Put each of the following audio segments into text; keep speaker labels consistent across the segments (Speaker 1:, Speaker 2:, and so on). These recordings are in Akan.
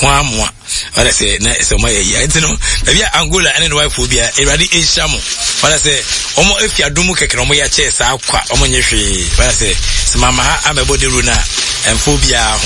Speaker 1: kwamwa wala say na so my ya ntino na bia Angola ene no wife bia Erade Ehyamu wala say omo efia domu keke no mo ya che sa akwa omo nye hwe wala say mama ha amebode runa emphobia ho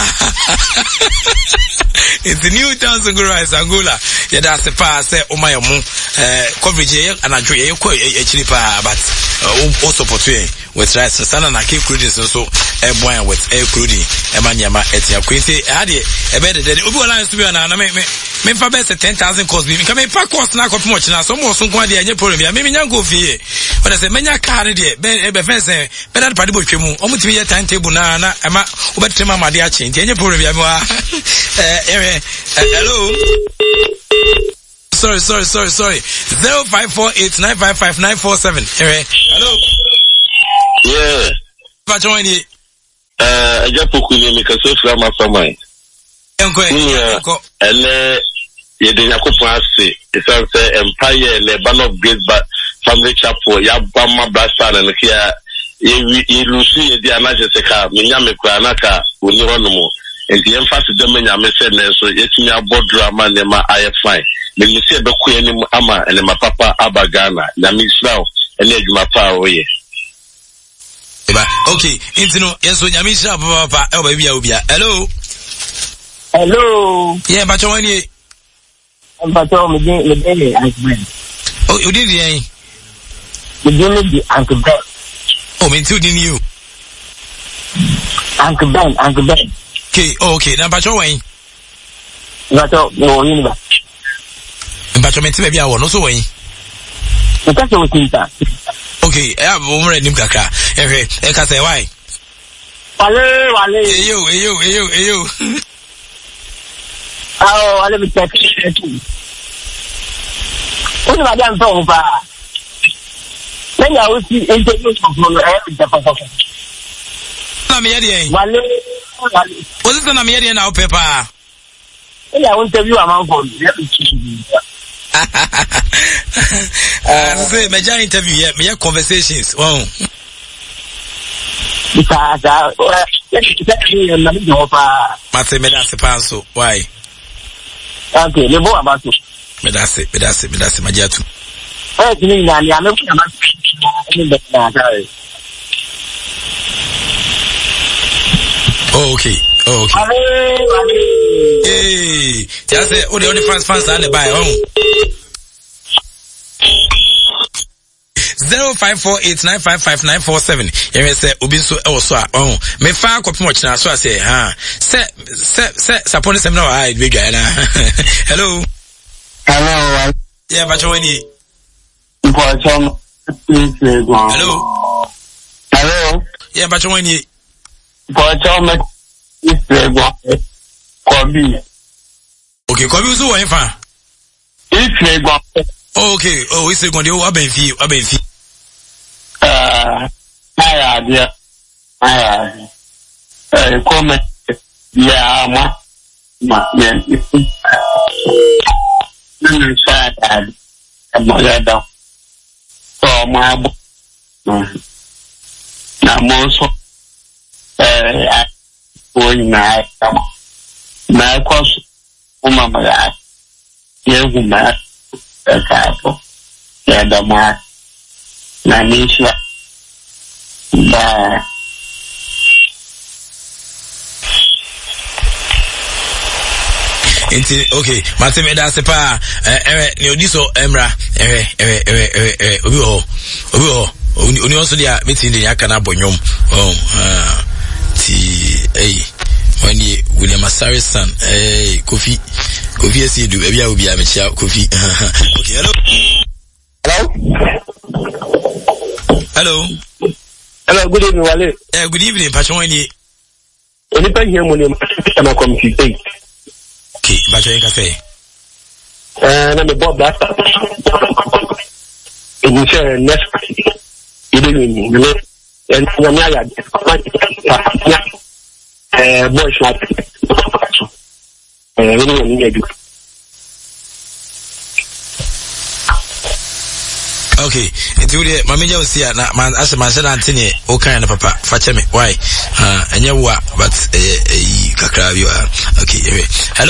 Speaker 1: it's new town Angola ya da se pa say o my mo coverage ye anadwo ye kwa echiri pa but o support you with rice sana na ke crude so boy with air crude emanyama etia kwese ade ebe de obi wala nso bi na me fa be 10,000 cost bi nka me pa cost na kopimo china so mo so nko ade anye problem ya me nya go fie wala say menya car de be fence be that party bo twemu o mutimi ye timetable na ema obetema made a change anye problem ya me wa hello sorry 0548955947 hello
Speaker 2: yeah
Speaker 1: Patroni
Speaker 2: ajapoku ni mikaso fra mastermind
Speaker 1: enko
Speaker 2: ele yede yakopon ase esanse empire le ban of great family chapel ya bama brasa na kia ye lusi yede anaje seka menya mekura naka oni honomo enti emphasize dem nya me se na so yetimi abodro ama ne ma aye fine me se be ko ani ama ele ma papa abagana na mi israel ele adwuma pa oye
Speaker 1: okay intino yeso nyamisha papa e ba bia obia hello yeah bacho wani
Speaker 3: bacho me Uncle
Speaker 1: oh you did yen
Speaker 3: the Uncle Ben
Speaker 1: oh me too didn't you
Speaker 3: Uncle Ben
Speaker 1: okay na bacho wani
Speaker 3: bacho no yin ba
Speaker 1: bacho me ti bia wo no so wani
Speaker 3: because we think that
Speaker 1: okay I'm ready kaka e ka say why
Speaker 3: wale
Speaker 1: eyo
Speaker 3: wale mi check oni ba dan so ba nenya o si interview from the papa
Speaker 1: na me yede
Speaker 3: wale
Speaker 1: o si na me yede na o pepa
Speaker 3: nenya o interview among for
Speaker 1: say major interview me conversations wow Mate me da se panso why
Speaker 3: okay le bo abato
Speaker 1: me da se majatu
Speaker 3: ni na ni ame ku na ni be na dai
Speaker 1: okay hey just say o the fans and buy 0548955947 you say obi so e so a me fa kopimo china so say say saponi seminar I be gana hello yeah bacho wani hello yeah bacho wani okay kobi so won fa okay it's going to abenfi
Speaker 3: come yeah ma yeah so my na monso na course mama ya yeguma kapo ya dama na nisha ba
Speaker 1: okay mate me da se pa ni odiso emra obi oni also dia meeting dey aka na bonyom ti wani William Asarisan Kofi Esidu ebia obi a mechia Kofi okay hello
Speaker 3: good evening Wale
Speaker 1: good evening Pacho wani
Speaker 3: oni pa here mo ni na computer
Speaker 1: okay Pacho yin ka say
Speaker 3: na me Bob that in share next evening and nyanya ya boys like really need to
Speaker 1: okay into the manager will see na man as man said antini o kan na papa fache me why anya wa but kakra bi okay hello